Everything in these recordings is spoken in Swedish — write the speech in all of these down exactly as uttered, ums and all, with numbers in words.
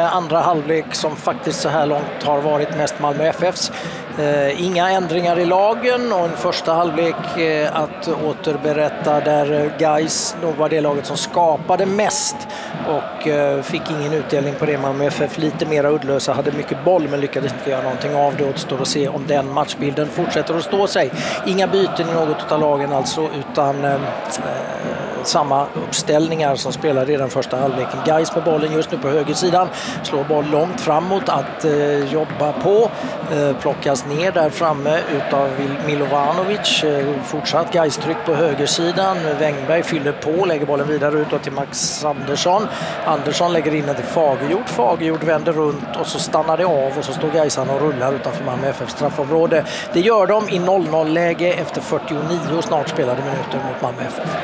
andra halvlek som faktiskt så här långt har varit mest Malmö F F:s. Eh, inga ändringar i lagen och en första halvlek eh, att återberätta där Gais nog var det laget som skapade mest och eh, fick ingen utdelning på det. Malmö F F lite mer uddlösa, hade mycket boll men lyckades inte göra någonting av det. Återstår att se om den matchbilden fortsätter att stå sig. Inga byten i något av lagen alltså, utan eh, samma uppställningar som spelade i den första halvleken. Gais med bollen just nu på högersidan, slår boll långt framåt att eh, jobba på, eh, plockas ner där framme utav Milovanovic, eh, fortsatt Gais tryck på högersidan. Wängberg fyller på, lägger bollen vidare utåt till Max Andersson. Andersson lägger in den till Fagerhjort, Fagerhjort vänder runt och så stannar det av och så står Gaisarna och rullar utanför Malmö F F straffområde. Det gör de i noll noll-läge efter fyrtionio snart spelade minuter mot Malmö F F.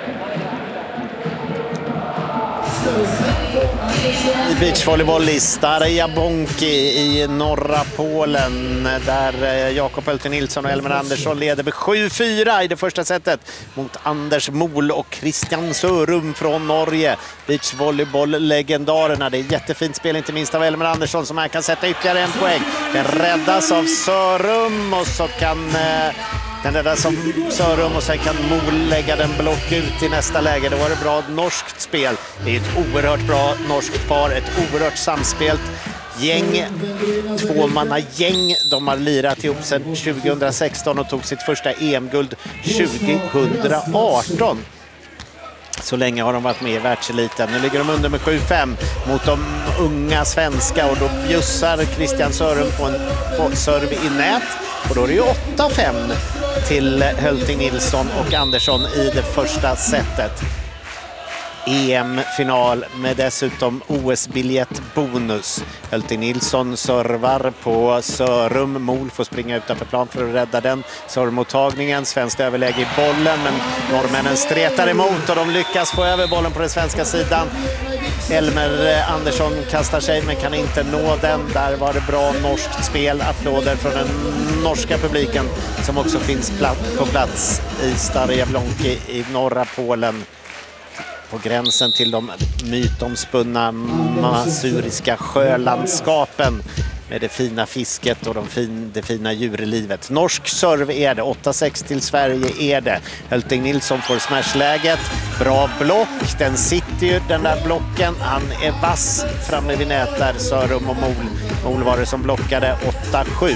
I beachvolleyboll i Stara Jablonki i norra Polen där Jakob Hölting Nilsson och Elmer Andersson leder med sju fyra i det första setet mot Anders Mol och Christian Sørum från Norge. Beachvolleyboll-legendarerna. Det är jättefint spel, inte minst av Elmer Andersson som här kan sätta ytterligare en poäng. Den räddas av Sørum och så kan... Eh, Den räddar som Sørum och sen kan Mol lägga den block ut i nästa läge. Det var ett bra norskt spel. Det är ett oerhört bra norskt par, ett oerhört samspelt gäng, tvåmanna-gäng. De har lirat ihop sedan tjugohundrasexton och tog sitt första E M-guld tjugohundraarton. Så länge har de varit med i världseliten. Nu ligger de under med sju fem mot de unga svenska och då bjussar Christian Sørum på en på serve i nät. Och då är det ju åtta fem till Hölting Nilsson och Andersson i det första setet. E M-final med dessutom O S-biljett bonus. Hölting Nilsson servar på Sørum. Mol får springa utanför plan för att rädda den servemottagningen. Svenskt överläge i bollen, men norrmännen stretar emot och de lyckas få över bollen på den svenska sidan. Elmer Andersson kastar sig men kan inte nå den. Där var det bra norskt spel. Applåder från den norska publiken som också finns på plats i Stara Jablonki i norra Polen. På gränsen till de mytomspunna masuriska sjölandskapen med det fina fisket och de fin, det fina djurlivet. Norsk serve är det, åtta sex till Sverige är det. Hölting Nilsson får smashläget, bra block, den sitter ju den där blocken, han är vass framme vid nät där, Sørum och Mol. Mol var det som blockade, åtta sju.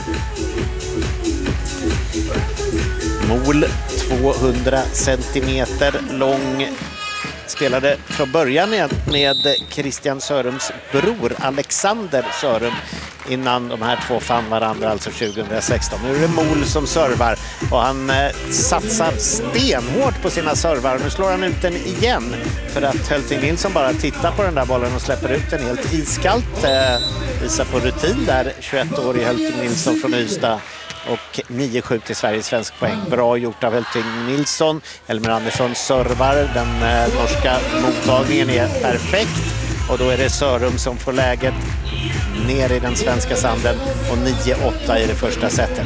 Mol tvåhundra centimeter lång. Spelade från början med Christian Sörums bror Alexander Sørum innan de här två fann varandra, alltså tjugohundrasexton. Nu är det Mol som servar och han eh, satsar stenhårt på sina servar. Nu slår han ut den igen för att Hölting Nilsson bara tittar på den där bollen och släpper ut den helt iskallt. Eh, visar på rutin där, tjugoett-årig Hölting Nilsson från Ystad. Och nio sju till Sveriges svensk poäng. Bra gjort av Hölting Nilsson. Elmer Andersson servar. Den eh, norska mottagningen är perfekt. Och då är det Sørum som får läget ner i den svenska sanden. Och nio åtta i det första setet.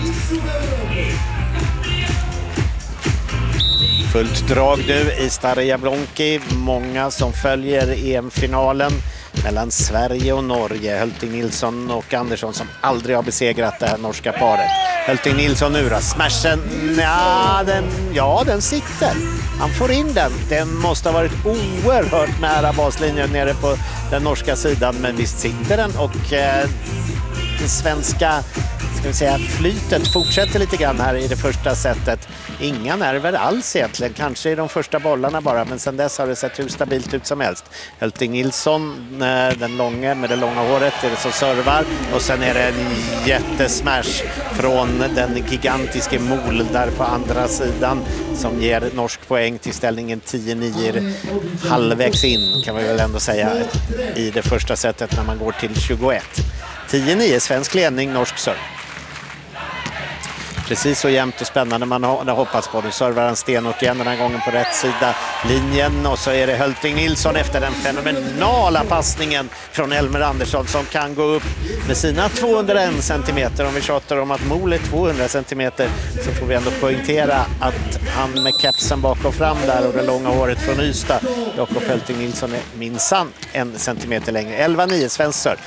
Fullt drag nu i Stara Jablonki. Många som följer E M-finalen mellan Sverige och Norge. Hölting Nilsson och Andersson som aldrig har besegrat det här norska paret. Hölting Nilsson nu då. Smashen, ja den, ja, den sitter. Han får in den. Den måste ha varit oerhört nära baslinjen nere på den norska sidan. Men visst sitter den och eh, det svenska ska vi säga, flytet fortsätter lite grann här i det första setet. Inga nerver alls egentligen, kanske i de första bollarna bara, men sen dess har det sett hur stabilt ut som helst. Hölting Nilsson, den långa med det långa håret, är det som servar och sen är det en jättesmash från den gigantiske Mol där på andra sidan som ger norsk poäng till ställningen tio nio halvvägs in kan vi väl ändå säga i det första setet när man går till tjugoett. tio nio svensk ledning, norsk serve. Precis så jämnt och spännande man har hoppats på. Nu servar han stenhårt igen den här gången på rätt sida linjen. Och så är det Hölting Nilsson efter den fenomenala passningen från Elmer Andersson som kan gå upp med sina tvåhundraen centimeter. Om vi tjatar om att Mol är tvåhundra centimeter så får vi ändå poängtera att han med kepsen bak och fram där och det långa håret från Ystad. Jakob Hölting Nilsson är minsann en centimeter längre. elva nio svensk serve.